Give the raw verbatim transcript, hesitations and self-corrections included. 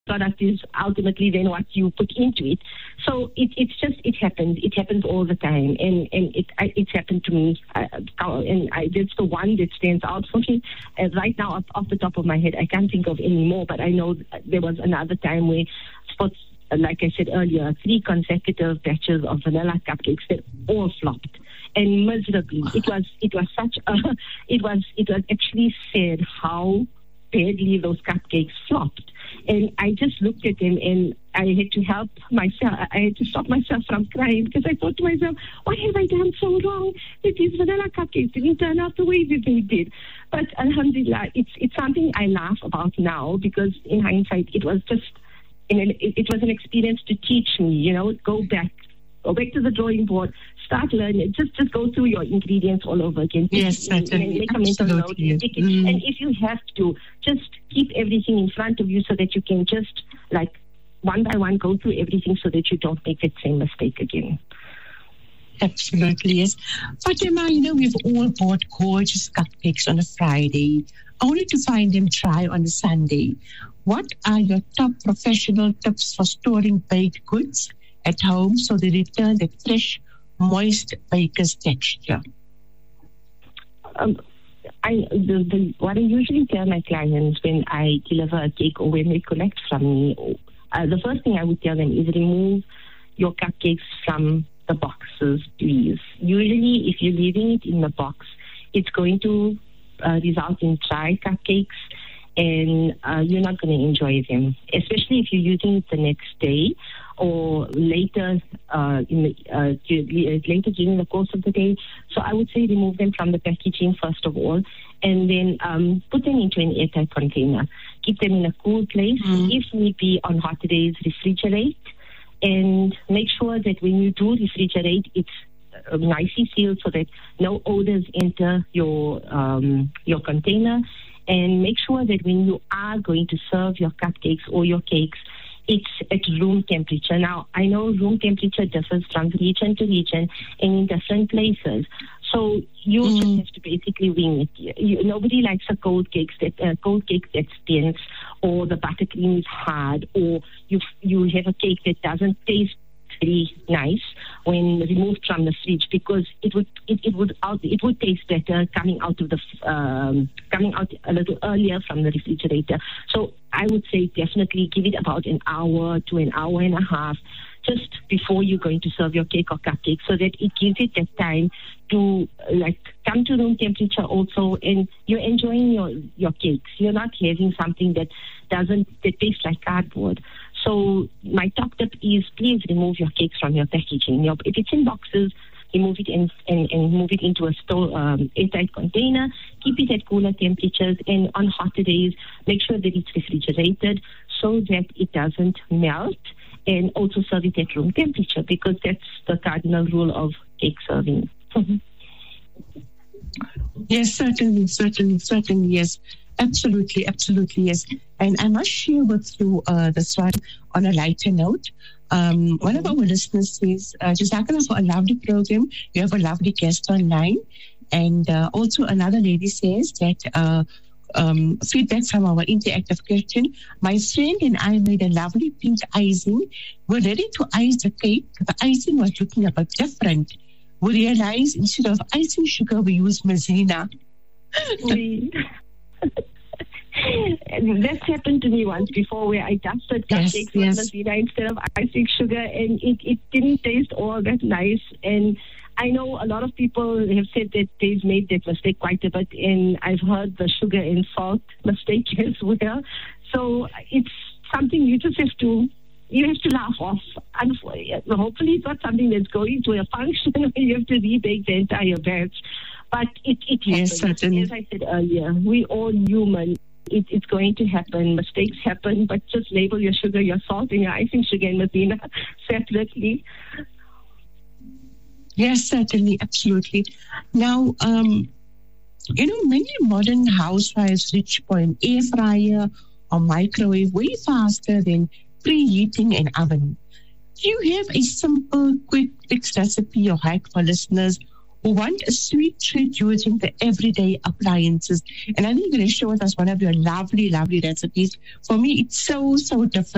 product is ultimately then what you put into it. So it, it's just, it happens. It happens all the time. And, and it I, it's happened to me. Uh, and I, that's the one that stands out for me. Uh, right now, off, off the top of my head, I can't think of any more, but I know there was another time where, sports, like I said earlier, three consecutive batches of vanilla cupcakes that all flopped. And miserably. It was it was such a it was it was actually sad how badly those cupcakes flopped. And I just looked at them and I had to help myself. I had to stop myself from crying because I thought to myself, what have I done so wrong that these vanilla cupcakes didn't turn out the way that they did? But alhamdulillah, it's it's something I laugh about now because in hindsight it was just it, it was an experience to teach me, you know, go back. Go back to the drawing board, start learning, just just go through your ingredients all over again. Yes, and, and make a mental note. Mm. And if you have to, just keep everything in front of you so that you can just, like, one by one go through everything so that you don't make that same mistake again. Absolutely, yes. Fatima, you know, we've all bought gorgeous cupcakes on a Friday, only to find them dry on a Sunday. What are your top professional tips for storing baked goods at home so they return that fresh, moist baker's texture? Um, I the, the, what I usually tell my clients when I deliver a cake or when they collect from me, uh, the first thing I would tell them is remove your cupcakes from the boxes, please. Usually, if you're leaving it in the box, it's going to uh, result in dry cupcakes, and uh, you're not going to enjoy them, especially if you're using it the next day or later uh, in the, uh, later during the course of the day. So I would say remove them from the packaging first of all, and then um, put them into an airtight container. Keep them in a cool place. Mm. If need be, on hot days, refrigerate, and make sure that when you do refrigerate, it's uh, nicely sealed so that no odors enter your um, your container. And make sure that when you are going to serve your cupcakes or your cakes, it's at room temperature. Now, I know room temperature differs from region to region and in different places. So you mm. just have to basically wing it. You, nobody likes a cold cake that uh, cold cake that stinks, or the buttercream is hard, or you you have a cake that doesn't taste very nice when removed from the fridge, because it would it, it would out it would taste better coming out of the um, coming out a little earlier from the refrigerator. So I would say definitely give it about an hour to an hour and a half just before you're going to serve your cake or cupcake, so that it gives it that time to like come to room temperature also, and you're enjoying your your cakes. You're not having something that doesn't that tastes like cardboard. So my top tip is please remove your cakes from your packaging. Your, if it's in boxes, remove it and, and, and move it into a store, um, airtight container. Keep it at cooler temperatures, and on hotter days, make sure that it's refrigerated so that it doesn't melt, and also serve it at room temperature, because that's the cardinal rule of cake serving. Yes, certainly, certainly, certainly, yes. Absolutely, absolutely, yes. And I must share with you uh, this one on a lighter note. Um, one of our listeners says, uh, Jazakallah for a lovely program. You have a lovely guest online. And uh, also another lady says that uh, um, feedback from our interactive question. My friend and I made a lovely pink icing. We're ready to ice the cake. The icing was looking a bit different. We realized instead of icing sugar, we use maizena. That's happened to me once before, where I dusted cupcakes yes, yes. with maizena instead of icing sugar, and it, it didn't taste all that nice. And I know a lot of people have said that they've made that mistake quite a bit, and I've heard the sugar and salt mistake as well. So it's something you just have to you have to laugh off. And hopefully it's not something that's going to a function where you have to rebake the entire batch. But it, it happens. Yes, certainly. As I said earlier, we all human. It, it's going to happen. Mistakes happen, but just label your sugar, your salt, and your icing sugar and maizena separately. Yes, certainly, absolutely. Now, um, you know, many modern housewives reach for an air fryer or microwave way faster than preheating an oven. Do you have a simple, quick fix recipe or hack for listeners who want a sweet treat using the everyday appliances? And I think you're going to share with us one of your lovely, lovely recipes. For me, it's so, so different.